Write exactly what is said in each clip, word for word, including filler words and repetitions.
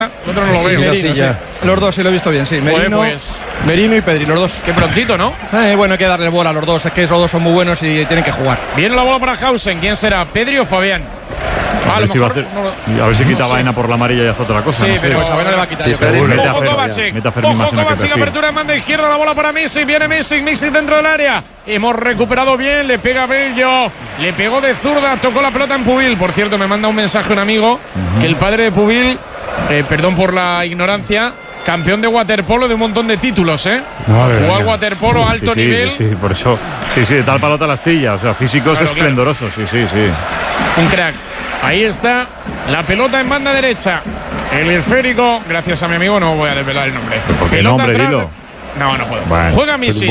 El otro no lo sí, veo. Merino, sí. Los dos sí lo he visto bien, sí. Merino, Joder, pues. Merino y Pedri, los dos. Qué prontito, ¿no? Eh, bueno, hay que darle bola a los dos. Es que esos dos son muy buenos y tienen que jugar. Viene la bola para Hausen. ¿Quién será? ¿Pedri o Fabián? A, A, ver lo si va a, mejor, hacer, no, a ver si quita no sé. vaina por la amarilla y hace otra cosa. Sí, no sé. pero Pues a ver, no le va a quitar. Sí, yo pero creo. mete a Ojo Fer- Kovacic, mete a Fermín ojo más en el Kovacic, perfil. apertura en banda izquierda, la bola para Misic, viene Misic, Misic dentro del área, hemos recuperado bien, le pega Bello, le pegó de zurda, tocó la pelota en Pubil, por cierto me manda un mensaje un amigo, uh-huh. que el padre de Pubil, eh, perdón por la ignorancia, campeón de waterpolo de un montón de títulos, ¿eh? Madre Jugó al mía. waterpolo a alto sí, sí, nivel. Sí, sí, por eso. Sí, sí, tal palota la astilla. O sea, físicos Claro, esplendorosos. Sí, sí, sí. Un crack. Ahí está la pelota en banda derecha. El esférico, gracias a mi amigo, no voy a desvelar el nombre. ¿Por qué Pelota nombre? atrás. Dilo. No, no puedo. Bueno. Juega Misic.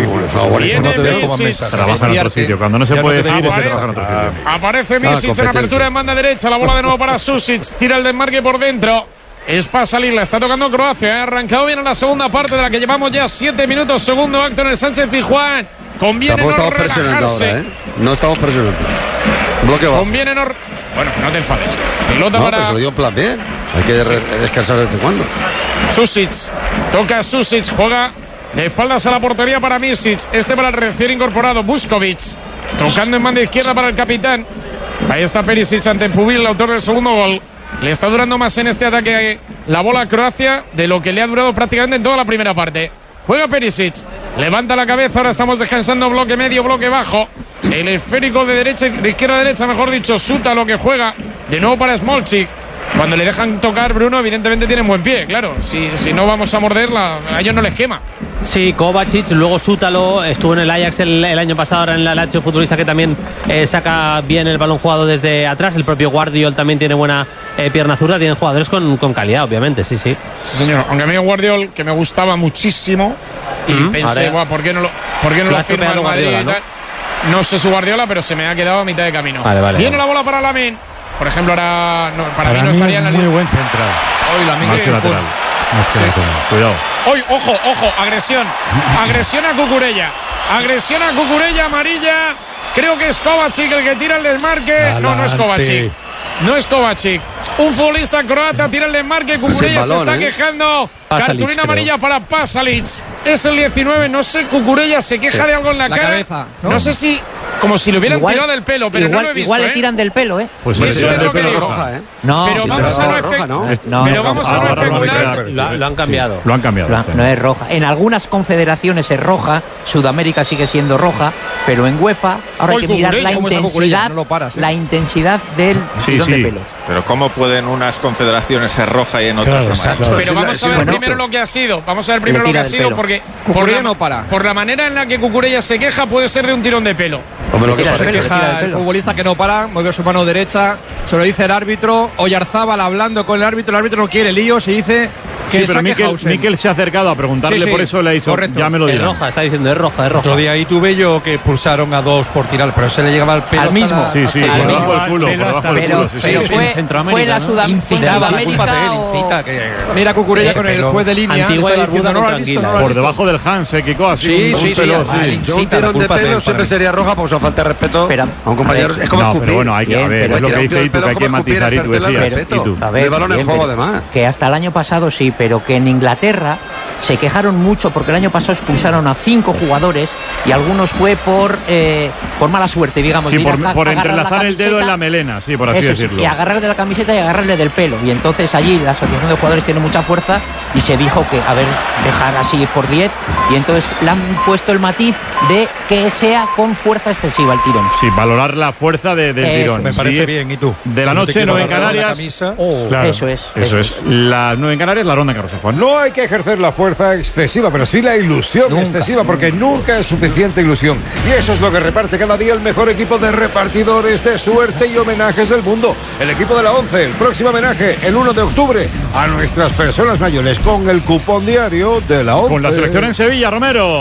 Viene Misic. Trabaja en otro sitio. Cuando no se Ya puede no te decir, es que aparece. trabaja en otro sitio. Aparece Misic en apertura en banda derecha. La bola de nuevo para Susic. Tira el desmarque por dentro. Es para salir, la está tocando Croacia. Ha arrancado bien en la segunda parte de la que llevamos ya siete minutos. Segundo acto en el Sánchez Pizjuán. Conviene no estamos presionando relajarse. ahora, ¿eh? No estamos presionando. Bloque bajo. Conviene no. Bueno, no te enfades. Pelota No, para pero se lo dio en plan bien. Hay que re- descansar de vez en cuando. Susic. Toca Susic. Juega de espaldas a la portería para Misic. Este para el recién incorporado Buskovic. Tocando en banda izquierda para el capitán. Ahí está Perisic ante Pubil, el autor del segundo gol. Le está durando más en este ataque la bola a Croacia de lo que le ha durado prácticamente en toda la primera parte. Juega Perisic, levanta la cabeza, ahora estamos descansando bloque medio, bloque bajo. El esférico de derecha, de izquierda a derecha, mejor dicho, Suta lo que juega. De nuevo para Smolcic. Cuando le dejan tocar Bruno, evidentemente tienen buen pie, claro. Si, si no vamos a morderla, a ellos no les quema. Sí, Kovacic, luego Sútalo, estuvo en el Ajax el, el año pasado, ahora en la Lazio, futbolista que también eh, saca bien el balón jugado desde atrás. El propio Guardiol también tiene buena eh, pierna zurda, tienen jugadores con, con calidad, obviamente, sí, sí. Sí, señor. Aunque a mí Guardiol, que me gustaba muchísimo, y Mm, pensé, ahora- ¿por qué no lo, por qué no Lo lo has firma el estropeado Madrid Guardiola, y tal? No sé su Guardiola, pero se me ha quedado a mitad de camino. Vale, vale, Viene vale. la bola para Lamin. Por ejemplo, ahora no, para, Para mí no mí estaría en la muy lista. buen central. Hoy la Más que lateral. Más que Sí. lateral. Cuidado. Hoy, ojo, ojo, agresión. Agresión a Cucurella. Agresión a Cucurella, amarilla. Creo que es Kovacic el que tira el desmarque. No, no es Kovacic. No es Kovacic. Un futbolista croata tira el desmarque. Cucurella balón, se está ¿eh? quejando. Pasalic, Cartulina creo. amarilla para Pasalic. Es el diecinueve. No sé, Cucurella se queja de algo en la, La cara. cabeza, ¿no? ¿no? sé si. Como si le hubieran Igual- tirado del pelo, pero igual, no lo he visto. igual ¿eh? le tiran del pelo, ¿eh? Pues Eso sí, es sí, lo sí, que pero digo. roja, ¿eh? No, Pero Si vamos te a no da espe- roja, ¿no? Es- No, Pero no, vamos a no ahora lo han especular. cambiado. Lo, lo han cambiado. Lo han cambiado. no, sí. no es roja. En algunas confederaciones es roja, Sudamérica sigue siendo roja, pero en UEFA ahora Hoy hay que mirar Cucurella, la ¿cómo está Cucurella? intensidad, No lo paras, ¿eh? la intensidad del Sí, tirón sí. de pelos. Pero ¿cómo pueden unas confederaciones ser roja y en otras Claro, no? claro. Pero vamos a ver Bueno, primero lo que ha sido. Vamos a ver primero Le lo que tira ha del sido, pelo. porque por Cucurella la, no para. por la manera en la que Cucurella se queja, puede ser de un tirón de pelo. Hombre, lo que Tira el parece. pelo, tira Queja del el pelo. futbolista que no para, mueve su mano derecha, se lo dice el árbitro. Oyarzábal hablando con el árbitro, el árbitro no quiere líos y dice que Sí, pero saque Mikel, Hausen. Mikel se ha acercado a preguntarle, Sí, sí, por eso le ha dicho, correcto. ya me lo Es dirán. roja, está diciendo, es roja, es roja. Otro día ahí tuve yo que expulsaron a dos por tirar, pero se le llegaba el pelo. Al hasta mismo. la- Sí, sí, Al por mismo. debajo del culo, por debajo del Pero, culo. sí, sí, pero sí. fue, en Centroamérica, fue la ¿no? Sudam- Incitaba, Sudamérica culpa de él, o- incita. Que, Mira Cucurella Sí, con el pero- juez de línea. Antigua le y está diciendo, barbuda no lo has con visto, tranquila. no lo has Por visto. debajo del Hans, se Kiko así. Sí, un, sí, un sí, pelo, vale. sí. Yo un Incita, la tirón de culpa de él, pelo para siempre mí. sería roja, pues a falta de respeto Espera. a un compañero. Es como No, escupir. pero bueno, hay que, a Bien, ver, pero es lo que tirar un dice pelo y tú, que hay que como escupir, matizar y tú perderte el decías. respeto. Y tú. A ver, El balón en bien, juego, pero- además. Que hasta el año pasado sí, pero que en Inglaterra se quejaron mucho porque el año pasado expulsaron a cinco jugadores y algunos fue por eh, por mala suerte, digamos. Sí, de ir por, a- por agarrar la entrelazar el dedo en camiseta. la melena, sí, por así Eso es, decirlo. y agarrar de la camiseta y agarrarle del pelo. Y entonces allí la asociación de jugadores tiene mucha fuerza y se dijo que, a ver, dejar así por diez. Y entonces le han puesto el matiz de que sea con fuerza excesiva el tirón. Sí, valorar la fuerza de, del Eso. tirón. Me parece Sí, bien, ¿y tú? De la No te noche, quiero nueve en agarrar la Canarias. camisa. Claro, Eso es, Eso eso es. Las nueve en Canarias, la ronda en Carlos Juan. No hay que ejercer la fuerza excesiva, pero sí la ilusión Nunca. excesiva, porque nunca es suficiente ilusión. Y eso es lo que reparte cada día el mejor equipo de repartidores de suerte y homenajes del mundo. El equipo de la ONCE, el próximo homenaje, el uno de octubre, a nuestras personas mayores, con el cupón diario de la ONCE. Con la selección en Sevilla, Romero.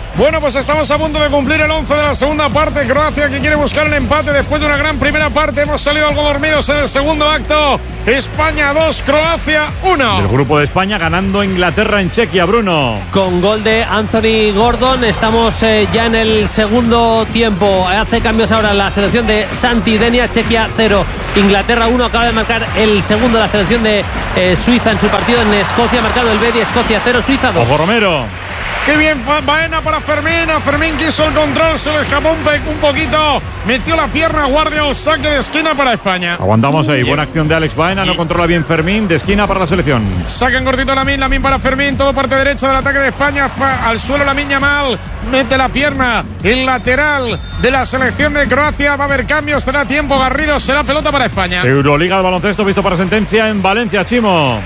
Bueno, pues estamos a punto de cumplir el once de la segunda parte. Croacia que quiere buscar el empate después de una gran primera parte. Hemos salido algo dormidos en el segundo acto. España dos, Croacia uno. El grupo de España ganando Inglaterra en Chequia, Bruno. Con gol de Anthony Gordon. Estamos eh, ya en el segundo tiempo. Hace cambios ahora la selección de Santi Denia. Chequia cero, Inglaterra uno. Acaba de marcar el segundo de la selección de eh, Suiza en su partido en Escocia. Ha marcado el Bedi. Escocia cero, Suiza dos. Ojo Romero. Qué bien Baena para Fermín. A Fermín quiso el control, se le escapó un, un poquito. Metió la pierna, Guardiol, saque de esquina para España. Aguantamos ahí. Buena acción de Alex Baena. No controla bien Fermín. De esquina para la selección. Sacan cortito Lamine, Lamine para Fermín. Todo parte derecha del ataque de España. Fa, al suelo Lamine Yamal. Mete la pierna. El lateral de la selección de Croacia. Va a haber cambios. Será tiempo. Garrido. Será pelota para España. Euroliga de baloncesto visto para sentencia en Valencia, Chimo.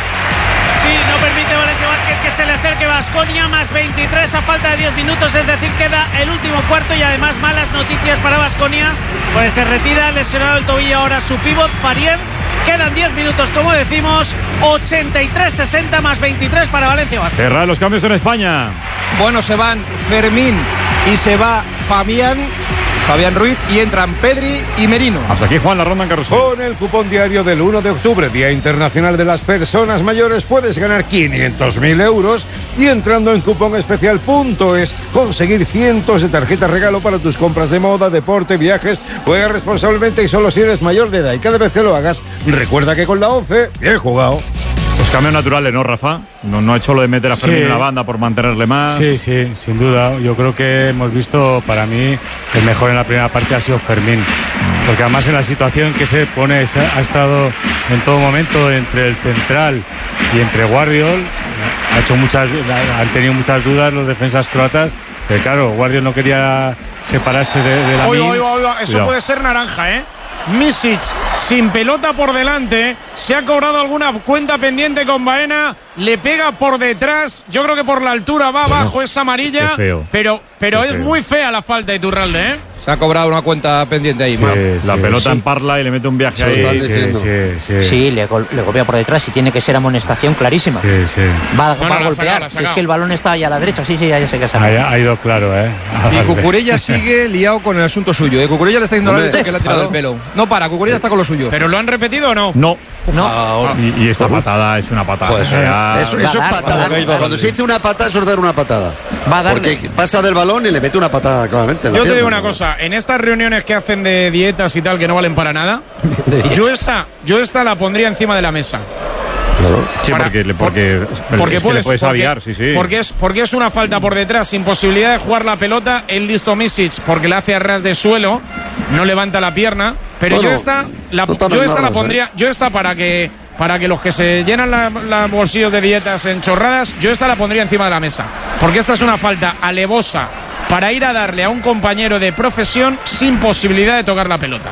Sí, no permite Valencia Vázquez que se le acerque Baskonia, más veintitrés a falta de diez minutos, es decir, queda el último cuarto y además malas noticias para Baskonia, pues se retira lesionado el tobillo ahora su pívot, Farien. Quedan diez minutos, como decimos, ochenta y tres sesenta más veintitrés para Valencia Vázquez. Cerrar los cambios en España. Bueno, se van Fermín y se va Fabián. Fabián Ruiz y entran Pedri y Merino. Hasta aquí, Juan, la ronda en carrusel. Con el cupón diario del uno de octubre, Día Internacional de las Personas Mayores, puedes ganar quinientos mil euros y entrando en cuponespecial punto es conseguir cientos de tarjetas regalo para tus compras de moda, deporte, viajes. Juega responsablemente y solo si eres mayor de edad. Y cada vez que lo hagas, recuerda que con la once, bien jugado. Los cambios naturales, ¿no, Rafa? No, no ha hecho lo de meter a Fermín sí. en la banda por mantenerle más. Sí, sí, sin duda. Yo creo que hemos visto, para mí, el mejor en la primera parte ha sido Fermín. Porque además en la situación que se pone, ha estado en todo momento entre el central y entre Guardiol. Ha hecho muchas, han tenido muchas dudas los defensas croatas. Pero claro, Guardiol no quería separarse de, de la oiga, oiga, oiga, eso Cuidado. Puede ser naranja, ¿eh? Misic sin pelota por delante, se ha cobrado alguna cuenta pendiente con Baena, le pega por detrás, yo creo que por la altura va abajo, bueno, es amarilla, pero, pero es feo. Muy fea la falta de Iturralde, ¿eh? Se ha cobrado una cuenta pendiente ahí. Sí, la sí, pelota sí. en parla y le mete un viaje sí, ahí. Sí, sí, sí. sí le, gol, le golpea por detrás y tiene que ser amonestación clarísima. Sí, sí. Va, no, va no, a golpear. La saca, la es que el balón está ahí a la derecha. Sí, sí, ya sé que se ha ha, ha ido claro, ¿eh? Y Cucurella sigue liado con el asunto suyo. ¿eh? Cucurella le está diciendo la que le ha tirado el pelo. No para, Cucurella está con lo suyo. ¿Pero lo han repetido o no? No. No. Ah, y, y esta patada es una patada. Pues, sea, eso, eso es patada. Cuando se dice una patada, eso es dar una patada. Va a darle. Porque pasa del balón y le mete una patada claramente. Yo te digo una cosa, en estas reuniones que hacen de dietas y tal que no valen para nada, yo esta, yo esta la pondría encima de la mesa. Claro. Sí, para, porque, porque, porque es puedes, le puedes porque, aviar, sí, sí. Porque es, porque es una falta por detrás, sin posibilidad de jugar la pelota. El listo Misic, porque la hace a ras de suelo, no levanta la pierna. Pero bueno, yo esta, la, yo esta la pondría, yo esta para que, para que los que se llenan la, la bolsillos de dietas en chorradas, yo esta la pondría encima de la mesa. Porque esta es una falta alevosa para ir a darle a un compañero de profesión sin posibilidad de tocar la pelota.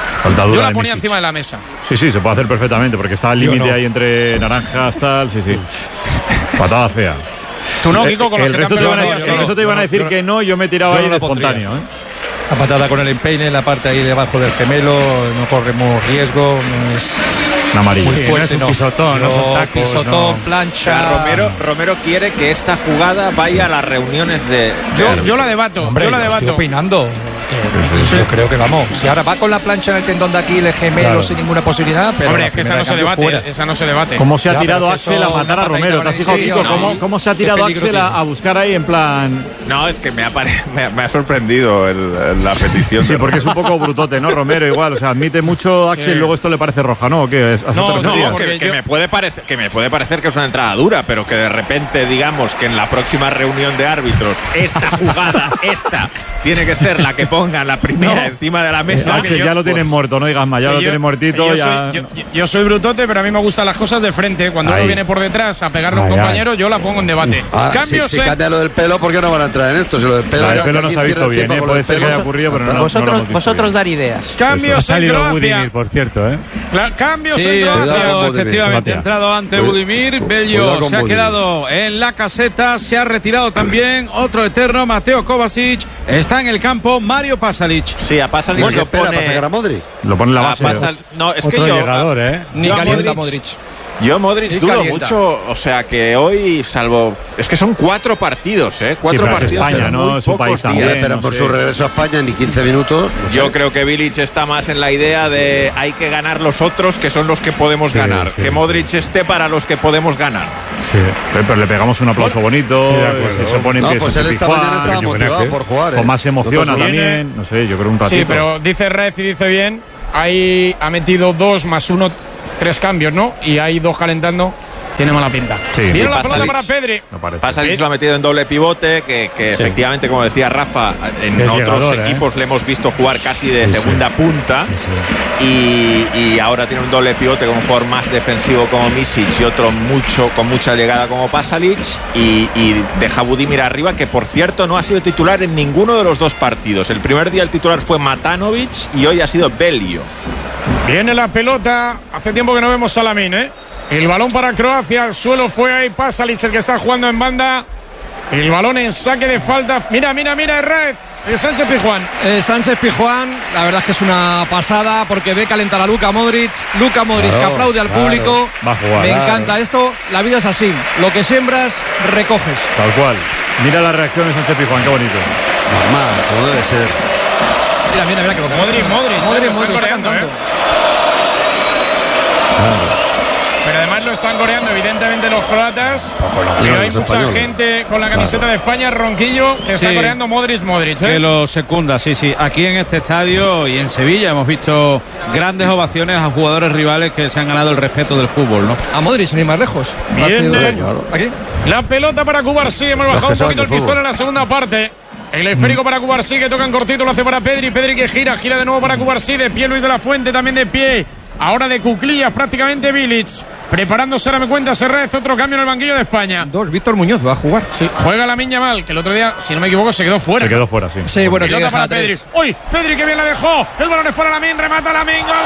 Yo la ponía encima de la mesa. Sí, sí, se puede hacer perfectamente porque está al límite no. ahí entre naranjas, tal, sí, sí. Patada fea. Tú no, Kiko, con el los resto que te van a decir, el resto te iban a decir que no, yo me tiraba ahí de espontáneo, ¿eh? La patada con el empeine en la parte ahí debajo del gemelo, no corremos riesgo, no es una amarilla. Muy fuerte, sí, no es un pisotón, no, no son tacos, pisotón, no. plancha. O sea, Romero, Romero quiere que esta jugada vaya a las reuniones de... Yo, yo la debato, Hombre, yo la debato. Estoy opinando. Que, sí, sí. Yo creo que vamos. Si ahora va con la plancha en el tendón de aquí, el gemelo claro. sin ninguna posibilidad. Pero hombre, es que esa no se debate. Fuera. Esa no se debate. ¿Cómo se ha ya, tirado Axel a matar a Romero? ¿Te has fijado, Kiko? ¿Cómo, ¿Cómo se ha tirado Axel a, a buscar ahí en plan.? No, es que me ha, me, me ha sorprendido el, la petición. Sí, porque es un poco brutote, ¿no? Romero igual. O sea, admite mucho Axel y sí. luego esto le parece roja, ¿no? ¿O qué? ¿A no, no, que, que, yo... me puede parecer, que me puede parecer que es una entrada dura, pero que de repente digamos que en la próxima reunión de árbitros esta jugada, esta, tiene que ser la que pongan la primera no. encima de la mesa. Ah, que ya lo tienen muerto, no digas más, ya lo tienen muertito. Yo, ya... soy, yo, yo soy brutote, pero a mí me gustan las cosas de frente. Cuando ay. uno viene por detrás a pegarle a un compañero, ay. yo la pongo en debate. Ah, Cambios si, si cambia lo del pelo, ¿por qué no van a entrar en esto? Si lo del pelo, la del pelo no se ha visto bien, ¿eh? Puede ser que haya ocurrido, pero no. Vosotros, no vosotros dar ideas. Cambios en Croacia. Por cierto, ¿eh? Cambios sí, en Croacia. Efectivamente, ha entrado ante Budimir. Bello se ha quedado en la caseta, se ha retirado también otro eterno, Mateo Kovacic. Está en el campo Mario Pasalic. Sí, a Pasalic bueno, lo pone... ¿Para sacar a Modric? Lo pone en la base. Pasal... No, es otro que yo... llegador, ¿eh? Ni calienta Modric. Yo Modric Y dudo calienta. mucho, o sea que hoy, salvo... Es que son cuatro partidos, ¿eh? Cuatro pero es partidos España, en ¿no? muy Su pocos país días. también. Pero no por sé. su regreso a España ni quince minutos. no sé. Yo creo que Bilic está más en la idea de hay que ganar los otros que son los que podemos Sí, ganar. sí, que sí. Modric esté para los que podemos ganar. Sí. Pero, pero le pegamos un aplauso bonito. Sí, de acuerdo. Se supone No, que pues es él un esta Pizjuán, mañana estaba yo creo motivado que- por jugar. con ¿eh? más emociona Nosotros- también. No sé, yo creo un ratito. Sí, pero dice Red y dice bien. Ahí ha metido dos más uno, tres cambios, ¿no? Y hay dos calentando. Tiene mala pinta. Sí. Viene Sí, la pelota Pasalic. para Pedri. No parece. Pasalic lo ha metido en doble pivote, que, que efectivamente, como decía Rafa, en Es otros llegador, ¿eh? equipos le hemos visto jugar casi de Sí, sí. segunda punta. Y, y ahora tiene un doble pivote con un jugador más defensivo como Misic y otro mucho con mucha llegada como Pasalic. Y, y deja a Budimir arriba, que por cierto no ha sido titular en ninguno de los dos partidos. El primer día el titular fue Matanovic y hoy ha sido Belio. Viene la pelota. Hace tiempo que no vemos a Lamine, ¿eh? El balón para Croacia. El suelo fue ahí Pasalic, el que está jugando en banda. El balón en saque de falta. Mira, mira, mira, Red. De Sánchez Pizjuán. Eh, Sánchez Pizjuán, la verdad es que es una pasada porque ve calentar a Luka Modric. Luka Modric Claro, que aplaude al claro. público. Va a jugar. Me Claro. encanta esto. La vida es así. Lo que siembras, recoges. Tal cual. Mira la reacción de Sánchez Pizjuán, qué bonito. Normal, como debe ser. Mira, mira, mira que lo que Modric, Modric. Modric, Lo están Modric, está coreando, cantando. ¿eh? Claro. Pero además lo están coreando, evidentemente, los croatas. los Pero hay los mucha españoles. gente con la camiseta de España, Ronquillo, que está Sí. coreando Modric, Modric. ¿eh? Que lo secunda, sí, sí. Aquí en este estadio y en Sevilla hemos visto grandes ovaciones a jugadores rivales que se han ganado el respeto del fútbol, ¿no? A Modric, sin ir más lejos. Bien, Hace dos eh. años. Aquí. La pelota para Cubarsí. Hemos Los bajado que un saben poquito el de pistón fútbol. en la segunda parte. El esférico para Cubarsí, que toca en cortito, lo hace para Pedri. Pedri que gira, gira de nuevo para Cubarsí. De pie Luis de la Fuente, también de pie. Ahora de cuclillas prácticamente Bilic. Preparándose, ahora me cuenta Serrez. Otro cambio en el banquillo de España. Dos, Víctor Muñoz va a jugar. Sí, juega Lamine Yamal, que el otro día, si no me equivoco, se quedó fuera. Se quedó fuera, sí. Sí, bueno, Pelota llega para a tres. Pedri. ¡Uy! Pedri que bien la dejó. El balón es para Lamine, remata Lamine. ¡Gol!